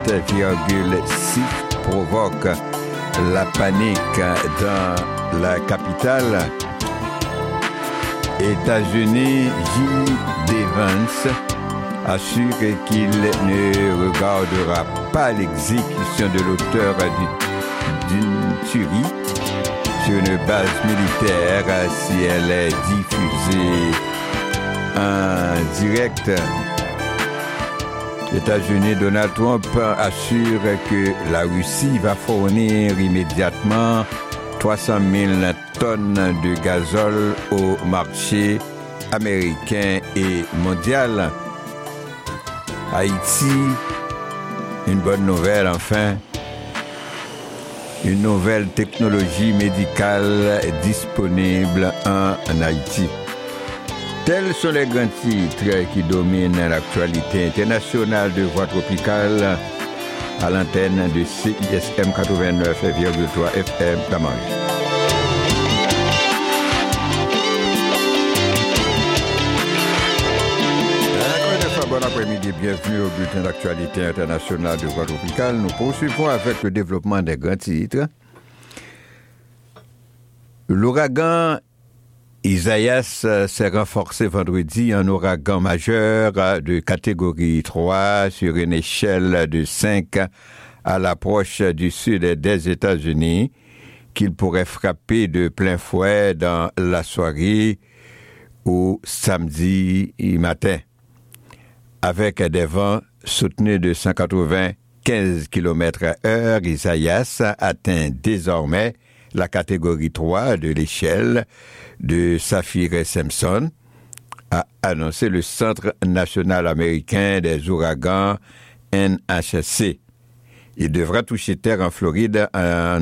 7,6 provoque la panique dans la capitale. États-Unis, J.D. Vance assure qu'il ne regardera pas l'exécution de l'auteur d'une tuerie sur une base militaire si elle est diffusée en direct. États-Unis, Donald Trump assure que la Russie va fournir immédiatement 300 000 tonnes de gazole au marché américain et mondial. Haïti, une bonne nouvelle enfin. Une nouvelle technologie médicale disponible en Haïti. Tels sont les grands titres qui dominent l'actualité internationale de Voix Tropicale à l'antenne de CISM 89,3 FM Tamange. Bon après-midi, bienvenue au bulletin d'actualité internationale de Voix Tropicale. Nous poursuivons avec le développement des grands titres. L'ouragan Isaias s'est renforcé vendredi en ouragan majeur de catégorie 3 sur une échelle de 5 à l'approche du sud des États-Unis qu'il pourrait frapper de plein fouet dans la soirée ou samedi matin. Avec des vents soutenus de 195 km/h, Isaias atteint désormais la catégorie 3 de l'échelle de Saffir-Simpson, a annoncé le Centre national américain des ouragans NHC. Il devra toucher terre en Floride, en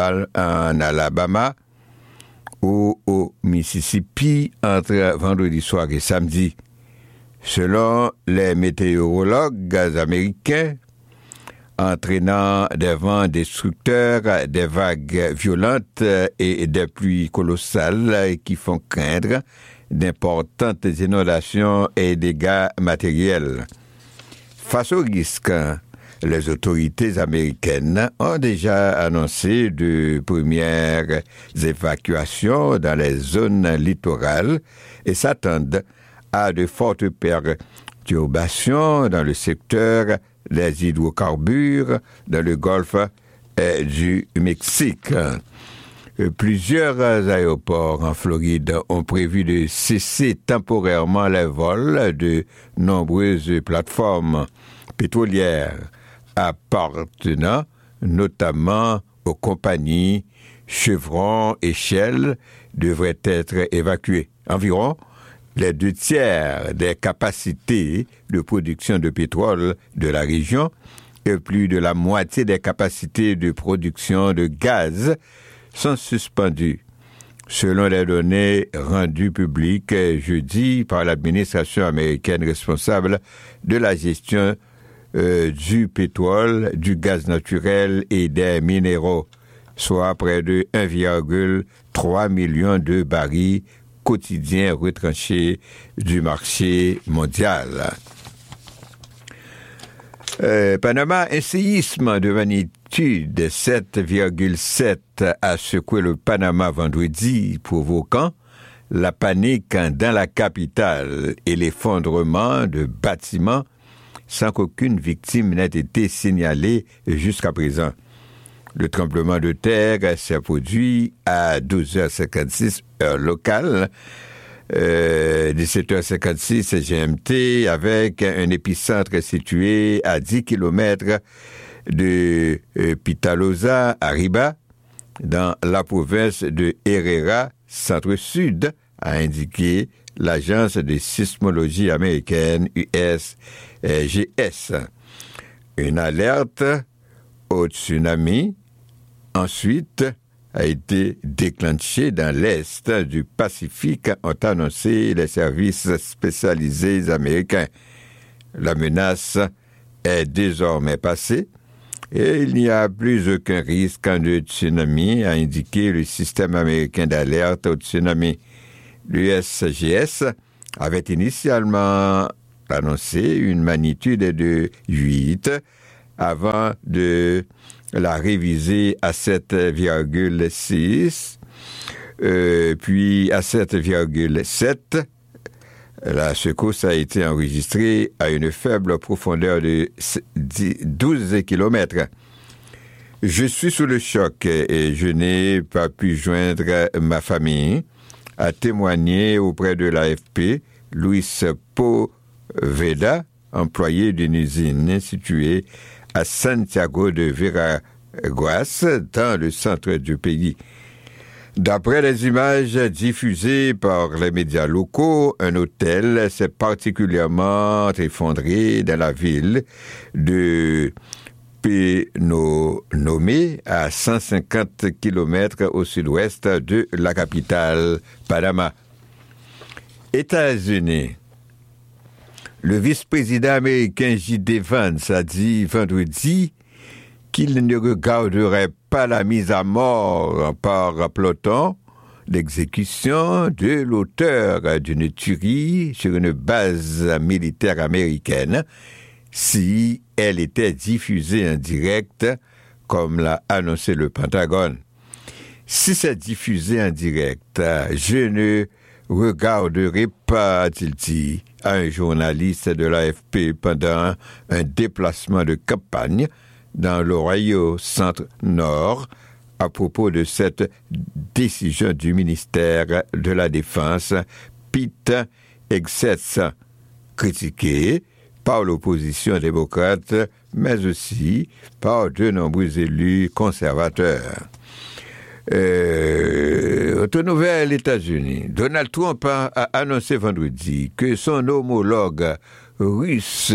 Alabama ou au Mississippi entre vendredi soir et samedi. Selon les météorologues américains, entraînant des vents destructeurs, des vagues violentes et des pluies colossales qui font craindre d'importantes inondations et dégâts matériels. Face au risque, les autorités américaines ont déjà annoncé de premières évacuations dans les zones littorales et s'attendent à de fortes perturbations dans le secteur des hydrocarbures dans le golfe du Mexique. Plusieurs aéroports en Floride ont prévu de cesser temporairement les vols de nombreuses plateformes pétrolières appartenant notamment aux compagnies Chevron et Shell devraient être évacuées. Environ les 2/3 des capacités de production de pétrole de la région et plus de la moitié des capacités de production de gaz sont suspendues, selon les données rendues publiques jeudi par l'administration américaine responsable de la gestion du pétrole, du gaz naturel et des minéraux, soit près de 1,3 million de barils quotidien retranché du marché mondial. Panama, un séisme de magnitude 7,7 a secoué le Panama vendredi, provoquant la panique dans la capitale et l'effondrement de bâtiments sans qu'aucune victime n'ait été signalée jusqu'à présent. Le tremblement de terre s'est produit à 12h56 heure locale, 17h56 GMT, avec un épicentre situé à 10 km de Pitalosa, Arriba, dans la province de Herrera, centre-sud, a indiqué l'agence de sismologie américaine USGS. Une alerte au tsunami ensuite a été déclenchée dans l'est du Pacifique, ont annoncé les services spécialisés américains. La menace est désormais passée et il n'y a plus aucun risque de tsunami, a indiqué le système américain d'alerte au tsunami. L'USGS avait initialement annoncé une magnitude de 8 avant de la réviser à 7,6, puis à 7,7. La secousse a été enregistrée à une faible profondeur de 12 km. Je suis sous le choc et je n'ai pas pu joindre ma famille, a témoigné auprès de l'AFP Luis Poveda, employé d'une usine située à Santiago de Veraguas, dans le centre du pays. D'après les images diffusées par les médias locaux, un hôtel s'est particulièrement effondré dans la ville de Penonomé, à 150 km au sud-ouest de la capitale Panama. États-Unis. Le vice-président américain J.D. Vance a dit vendredi qu'il ne regarderait pas la mise à mort par peloton l'exécution de l'auteur d'une tuerie sur une base militaire américaine si elle était diffusée en direct, comme l'a annoncé le Pentagone. Si c'est diffusé en direct, je ne regarderai pas, a-t-il dit à un journaliste de l'AFP pendant un déplacement de campagne dans l'Ohio Centre-Nord à propos de cette décision du ministère de la Défense, Pete Hegseth, critiquée par l'opposition démocrate, mais aussi par de nombreux élus conservateurs. Autre nouvelle, États-Unis. Donald Trump a annoncé vendredi que son homologue russe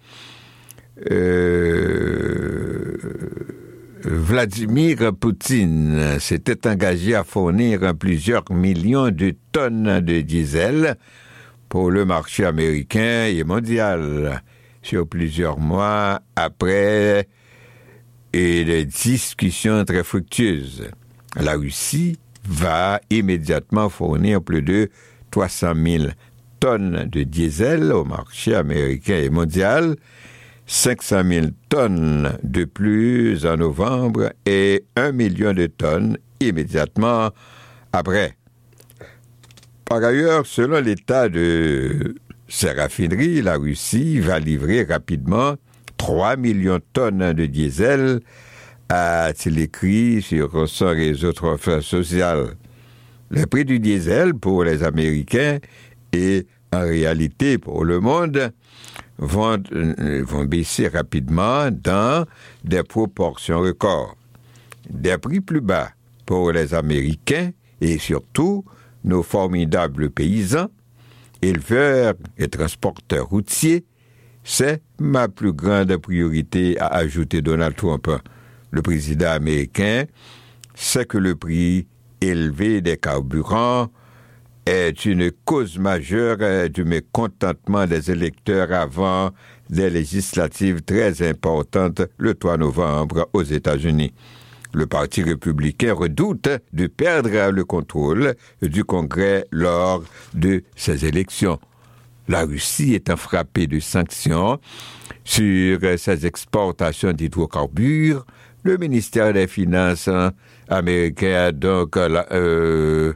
Vladimir Poutine s'était engagé à fournir plusieurs millions de tonnes de diesel pour le marché américain et mondial sur plusieurs mois après des discussions très fructueuses. La Russie va immédiatement fournir plus de 300 000 tonnes de diesel au marché américain et mondial, 500 000 tonnes de plus en novembre et 1 million de tonnes immédiatement après. Par ailleurs, selon l'état de ses raffineries, la Russie va livrer rapidement 3 millions de tonnes de diesel, a-t-il écrit sur son réseau social. Le prix du diesel pour les Américains et en réalité pour le monde vont baisser rapidement dans des proportions records. Des prix plus bas pour les Américains et surtout nos formidables paysans, éleveurs et transporteurs routiers, c'est ma plus grande priorité, a ajouté Donald Trump. Le président américain sait que le prix élevé des carburants est une cause majeure du mécontentement des électeurs avant des législatives très importantes le 3 novembre aux États-Unis. Le Parti républicain redoute de perdre le contrôle du Congrès lors de ces élections. La Russie étant frappée de sanctions sur ses exportations d'hydrocarbures, le ministère des Finances américain a donc dans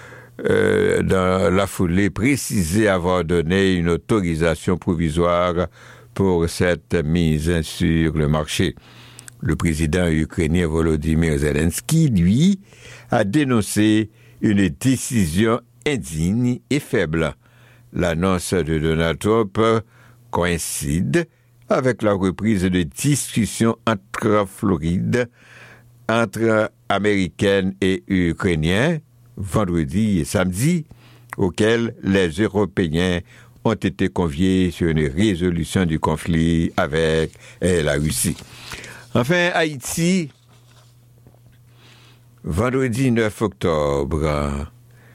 la foulée précisé avoir donné une autorisation provisoire pour cette mise sur le marché. Le président ukrainien Volodymyr Zelensky, lui, a dénoncé une décision indigne et faible. L'annonce de Donald Trump coïncide avec la reprise de discussions entre Américains et Ukrainiens, vendredi et samedi, auxquels les Européens ont été conviés sur une résolution du conflit avec la Russie. Enfin, Haïti, vendredi 9 octobre,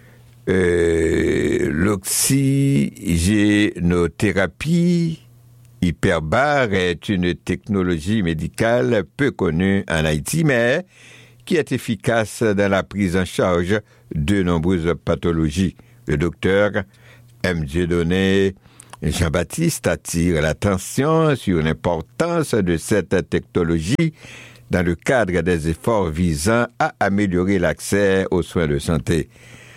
l'oxygénothérapie hyperbare est une technologie médicale peu connue en Haïti, mais qui est efficace dans la prise en charge de nombreuses pathologies. Le docteur M. Dieudonné Jean-Baptiste attire l'attention sur l'importance de cette technologie dans le cadre des efforts visant à améliorer l'accès aux soins de santé.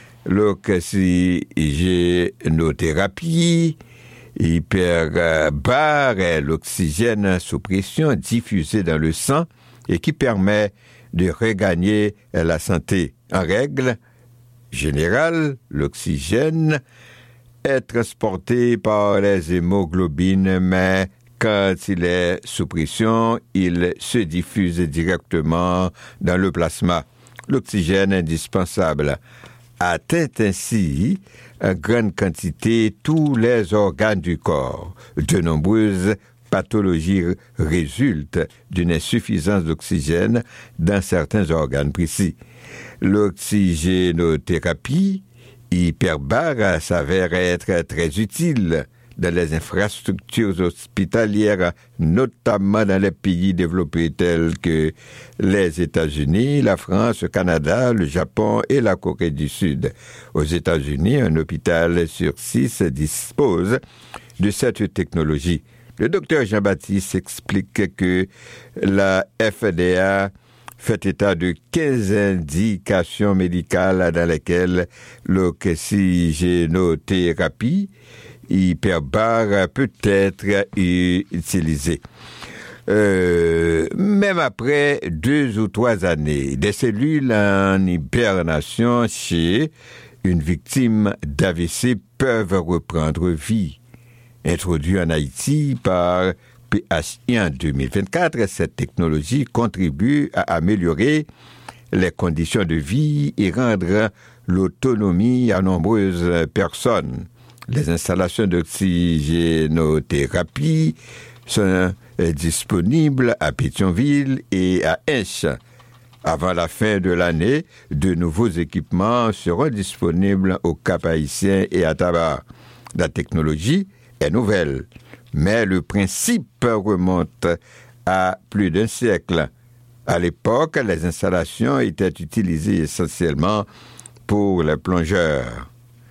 L'oxygénothérapie hyperbare est l'oxygène sous pression diffusé dans le sang et qui permet de regagner la santé. En règle générale, l'oxygène est transporté par les hémoglobines, mais quand il est sous pression, il se diffuse directement dans le plasma. L'oxygène indispensable atteint ainsi en grande quantité tous les organes du corps. De nombreuses pathologies résultent d'une insuffisance d'oxygène dans certains organes précis. L'oxygénothérapie hyperbare s'avère être très utile dans les infrastructures hospitalières, notamment dans les pays développés tels que les États-Unis, la France, le Canada, le Japon et la Corée du Sud. Aux États-Unis, un hôpital sur 6 dispose de cette technologie. Le docteur Jean-Baptiste explique que la FDA fait état de 15 indications médicales dans lesquelles l'oxygénothérapie hyperbare peut être utilisée. Même après 2 ou 3 années, des cellules en hibernation chez une victime d'AVC peuvent reprendre vie. Introduit en Haïti par PHI en 2024, cette technologie contribue à améliorer les conditions de vie et rendre l'autonomie à nombreuses personnes. Les installations d'oxygénothérapie sont disponibles à Pétionville et à Hinche. Avant la fin de l'année, de nouveaux équipements seront disponibles au Cap-Haïtien et à Tabar. La technologie est nouvelle, mais le principe remonte à plus d'un siècle. À l'époque, les installations étaient utilisées essentiellement pour les plongeurs.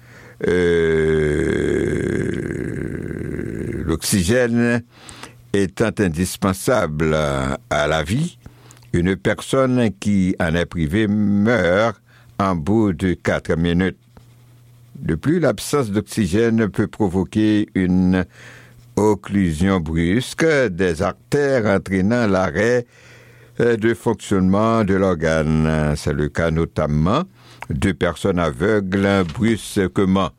L'oxygène étant indispensable à la vie, une personne qui en est privée meurt en bout de 4 minutes. De plus, l'absence d'oxygène peut provoquer une occlusion brusque des artères entraînant l'arrêt de fonctionnement de l'organe. C'est le cas notamment de personnes aveugles brusquement.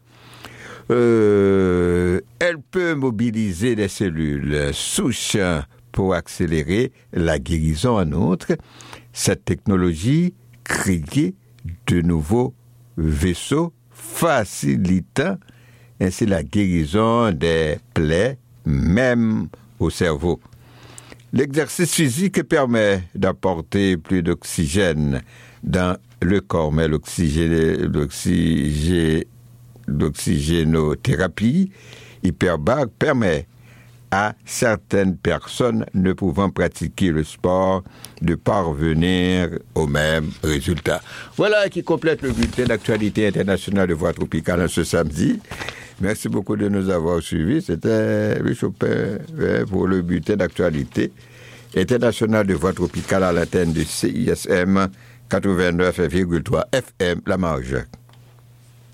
Elle peut mobiliser les cellules souches pour accélérer la guérison. En outre, cette technologie crée de nouveaux vaisseaux facilitant ainsi la guérison des plaies, même au cerveau. L'exercice physique permet d'apporter plus d'oxygène dans le corps, mais l'oxygénothérapie hyperbare permet à certaines personnes ne pouvant pratiquer le sport de parvenir au même résultat. Voilà qui complète le bulletin d'actualité internationale de Voix Tropicale ce samedi. Merci beaucoup de nous avoir suivis. C'était Louis Chopin pour le bulletin d'actualité internationale de Voix Tropicale à l'antenne de CISM 89,3 FM La Marge.